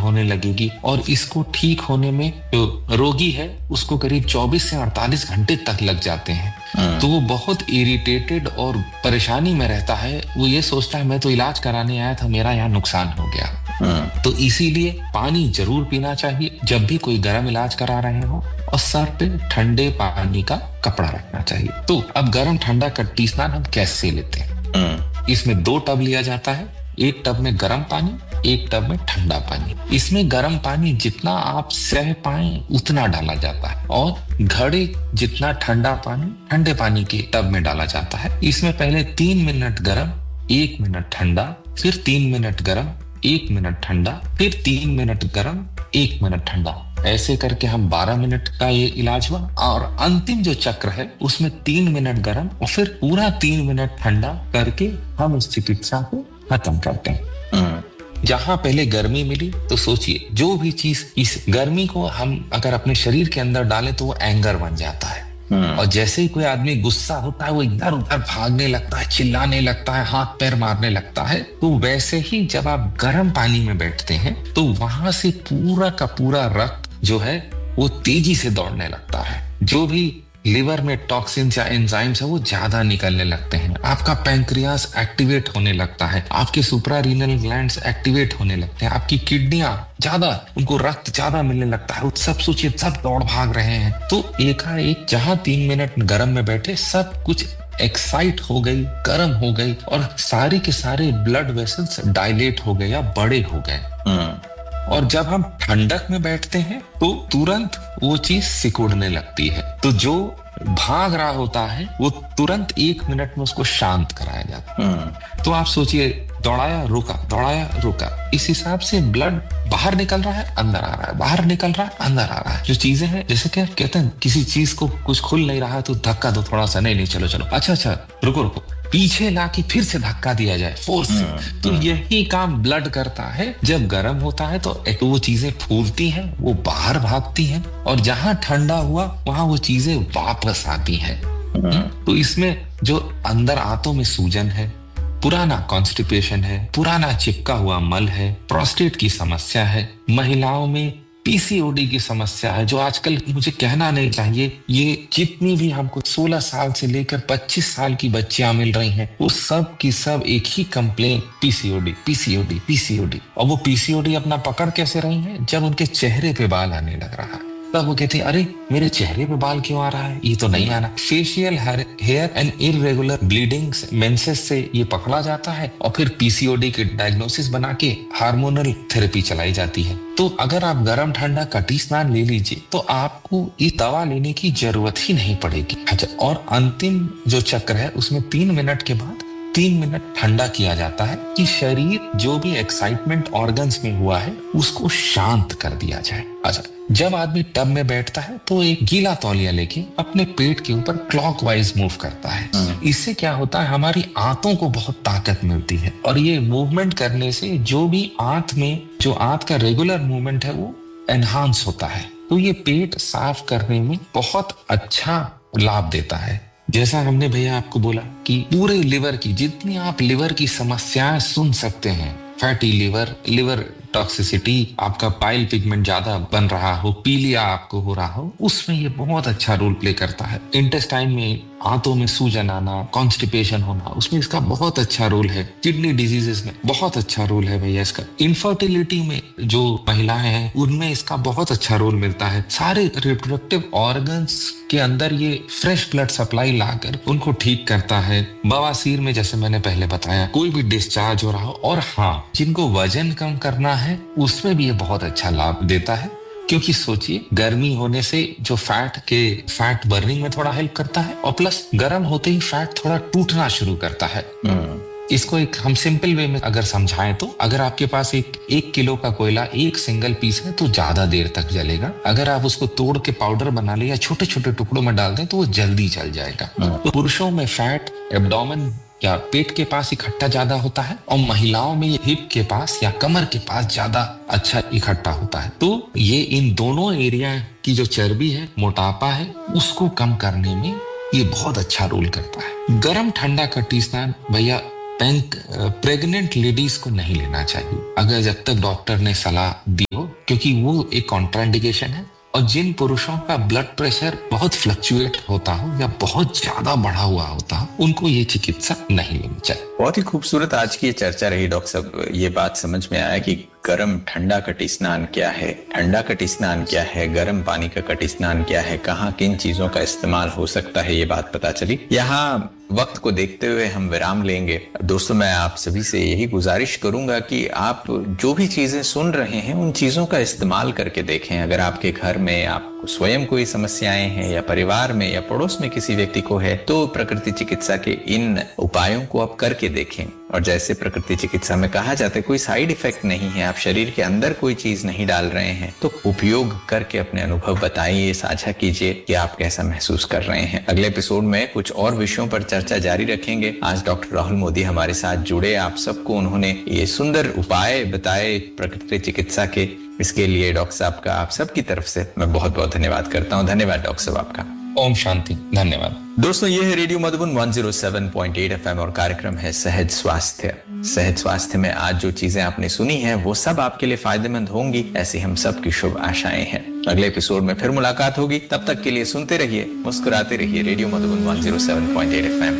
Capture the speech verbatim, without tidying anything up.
होने लगेगी और इसको ठीक होने में जो रोगी है उसको करीब चौबीस से अड़तालीस घंटे तक लग जाते हैं। तो वो बहुत इरिटेटेड और परेशानी में रहता है। वो ये सोचता है मैं तो इलाज कराने आया था, मेरा यहाँ नुकसान हो गया। तो इसीलिए पानी जरूर पीना चाहिए जब भी कोई गर्म इलाज करा रहे हो, और सर पे ठंडे पानी का कपड़ा रखना चाहिए। तो अब गर्म ठंडा कट्टी स्नान हम कैसे लेते हैं? इसमें दो टब लिया जाता है, एक टब में गर्म पानी, एक टब में ठंडा पानी। इसमें गर्म पानी जितना आप सह पाए उतना डाला जाता है, और घड़े जितना ठंडा पानी ठंडे पानी के टब में डाला जाता है। इसमें पहले तीन मिनट गर्म, एक मिनट ठंडा, फिर तीन मिनट गर्म, एक मिनट ठंडा, फिर तीन मिनट गर्म, एक मिनट ठंडा। ऐसे करके हम बारह मिनट का ये इलाज हुआ। और अंतिम जो चक्र है उसमें तीन मिनट गर्म और फिर पूरा तीन मिनट ठंडा करके हम इस चिकित्सा को खत्म करते हैं। जहां पहले गर्मी मिली, तो सोचिए जो भी चीज इस गर्मी को हम अगर अपने शरीर के अंदर डालें तो वो एंगर बन जाता है। और जैसे ही कोई आदमी गुस्सा होता है वो इधर उधर भागने लगता है, चिल्लाने लगता है, हाथ पैर मारने लगता है। तो वैसे ही जब आप गर्म पानी में बैठते हैं तो वहां से पूरा का पूरा रक्त जो है वो तेजी से दौड़ने लगता है। जो भी लिवर में टॉक्सिन्स या एंजाइम्स है वो ज्यादा निकलने लगते हैं। आपका पैंक्रियास एक्टिवेट होने लगता है, आपके सुप्रारीनल ग्लैंड्स एक्टिवेट होने लगते हैं, आपकी किडनियां ज्यादा, उनको रक्त ज्यादा मिलने लगता है। सब सोचिए सब दौड़ भाग रहे हैं। तो एकाएक जहां तीन मिनट गर्म में बैठे सब कुछ एक्साइट हो गई, गर्म हो गई, और सारे के सारे ब्लड वेसल्स डायलेट हो गए या बड़े हो गए। और जब हम ठंडक में बैठते हैं तो तुरंत वो चीज सिकुड़ने लगती है। तो जो भाग रहा होता है वो तुरंत एक मिनट में उसको शांत कराया जाता है। तो आप सोचिए, दौड़ाया रुका, दौड़ाया रुका, इस हिसाब से ब्लड बाहर निकल रहा है, अंदर आ रहा है, बाहर निकल रहा है, अंदर आ रहा है। जो चीजें हैं, जैसे क्या कहते हैं, किसी चीज को कुछ खुल नहीं रहा है तो धक्का दो थोड़ा सा, नहीं नहीं चलो चलो, अच्छा अच्छा रुको रुको, पीछे लाके फिर से धक्का दिया जाए फोर्स से। तो यही काम ब्लड करता है। जब गर्म होता है तो वो चीजें फूलती हैं, वो बाहर भागती हैं, और जहां ठंडा हुआ वहां वो चीजें वापस आती हैं। तो इसमें जो अंदर आंतों में सूजन है, पुराना कॉन्स्टिपेशन है, पुराना चिपका हुआ मल है, प्रोस्टेट की समस्या है, महिलाओं में पीसीओडी की समस्या है, जो आजकल मुझे कहना नहीं चाहिए, ये जितनी भी हमको सोलह साल से लेकर पच्चीस साल की बच्चियां मिल रही हैं, वो सब की सब एक ही कंप्लेन, पीसीओडी पीसीओडी पीसीओडी। और वो पीसीओडी अपना पकड़ कैसे रही हैं? जब उनके चेहरे पे बाल आने लग रहा है तब वो कहते हैं अरे मेरे चेहरे पे बाल क्यों आ रहा है, ये तो नहीं आना। Facial hair and irregular bleeding menses से ये पकड़ा जाता है, और फिर पीसीओडी के डायग्नोसिस बना के हार्मोनल थेरेपी चलाई जाती है। तो अगर आप गर्म ठंडा कटी स्नान ले लीजिए तो आपको ये दवा लेने की जरूरत ही नहीं पड़ेगी। अच्छा, और अंतिम जो चक्र है उसमें तीन मिनट के बाद तीन मिनट ठंडा किया जाता है कि शरीर जो भी एक्साइटमेंट ऑर्गन्स में हुआ है उसको शांत कर दिया जाए। अच्छा, जब आदमी टब में बैठता है तो एक गीला तौलिया लेके अपने पेट के ऊपर क्लॉकवाइज मूव करता है। इससे क्या होता है, हमारी आंतों को बहुत ताकत मिलती है, और ये मूवमेंट करने से जो भी आंत में जो आंत का रेगुलर मूवमेंट है वो एनहांस होता है। तो ये पेट साफ करने में बहुत अच्छा लाभ देता है। जैसा हमने भैया आपको बोला कि पूरे लिवर की जितनी आप लिवर की समस्याएं सुन सकते हैं, फैटी लिवर, लिवर टॉक्सिसिटी, आपका पाइल पिगमेंट ज्यादा बन रहा हो, पीलिया आपको हो रहा हो, उसमें ये बहुत अच्छा रोल प्ले करता है। इंटेस्टाइन में आंतों में सूजन आना, कॉन्स्टिपेशन होना, उसमें इसका बहुत अच्छा रोल है। किडनी डिजीजेस में बहुत अच्छा रोल है भैया इसका। इनफर्टिलिटी में जो महिलाएं हैं उनमें इसका बहुत अच्छा रोल मिलता है। सारे रिप्रोडक्टिव ऑर्गन्स के अंदर ये फ्रेश ब्लड सप्लाई लाकर उनको ठीक करता है। बवासीर में जैसे मैंने पहले बताया, कोई भी डिस्चार्ज हो रहा हो, और हाँ, जिनको वजन कम करना है उसमें भी ये बहुत अच्छा लाभ देता है। क्योंकि सोचिए, गर्मी होने से जो फैट के फैट बर्निंग में थोड़ा हेल्प करता है, और प्लस गर्म होते ही फैट थोड़ा टूटना शुरू करता है। इसको एक हम सिंपल वे में अगर समझाएं तो, अगर आपके पास एक एक किलो का कोयला एक सिंगल पीस है तो ज्यादा देर तक जलेगा। अगर आप उसको तोड़ के पाउडर बना ले या छोटे छोटे टुकड़ों में डाल दें तो वो जल्दी जल जाएगा। तो पुरुषों में फैट एब्डोमेन या पेट के पास इकट्ठा ज्यादा होता है, और महिलाओं में ये हिप के पास या कमर के पास ज्यादा अच्छा इकट्ठा होता है। तो ये इन दोनों एरिया की जो चर्बी है, मोटापा है, उसको कम करने में ये बहुत अच्छा रोल करता है। गर्म ठंडा कटी स्नान भैया प्रेग्नेंट लेडीज को नहीं लेना चाहिए। अगर जब तक डॉक्टर ने सलाह दी हो क्योंकि वो एक कॉन्ट्राइंडिकेशन है। और जिन पुरुषों का ब्लड प्रेशर बहुत फ्लक्चुएट होता हो या बहुत ज्यादा बढ़ा हुआ होता हो, उनको ये चिकित्सा नहीं लेनी चाहिए। बहुत ही खूबसूरत आज की ये चर्चा रही डॉक्टर साहब। ये बात समझ में आया कि गर्म ठंडा कटी स्नान क्या है, ठंडा कटी स्नान क्या है, गर्म पानी का कटी स्नान क्या है, कहाँ किन चीजों का इस्तेमाल हो सकता है, ये बात पता चली। यहाँ वक्त को देखते हुए हम विराम लेंगे। दोस्तों, मैं आप सभी से यही गुजारिश करूंगा कि आप जो भी चीजें सुन रहे हैं उन चीजों का इस्तेमाल करके देखें। अगर आपके घर में आपको स्वयं कोई समस्याएं हैं या परिवार में या पड़ोस में किसी व्यक्ति को है, तो प्रकृति चिकित्सा के इन उपायों को आप करके देखें। और जैसे प्रकृति चिकित्सा में कहा जाता है, कोई साइड इफेक्ट नहीं है, आप शरीर के अंदर कोई चीज नहीं डाल रहे हैं, तो उपयोग करके अपने अनुभव बताइए, साझा कीजिए कि आप कैसा महसूस कर रहे हैं। अगले एपिसोड में कुछ और विषयों पर चर्चा जारी रखेंगे। आज डॉक्टर राहुल मोदी हमारे साथ जुड़े, आप सबको उन्होंने ये सुंदर उपाय बताए प्रकृति चिकित्सा के। इसके लिए डॉक्टर साहब का आप सबकी तरफ से मैं बहुत बहुत धन्यवाद करता हूँ। धन्यवाद डॉक्टर साहब आपका। ओम शांति। धन्यवाद दोस्तों। ये है रेडियो मधुबन एक सौ सात पॉइंट आठ एफएम और कार्यक्रम है सहज स्वास्थ्य। सहज स्वास्थ्य में आज जो चीजें आपने सुनी हैं वो सब आपके लिए फायदेमंद होंगी, ऐसी हम सब की शुभ आशाएं हैं। अगले एपिसोड में फिर मुलाकात होगी, तब तक के लिए सुनते रहिए, मुस्कुराते रहिए। रेडियो मधुबन एक सौ सात पॉइंट आठ एफएम।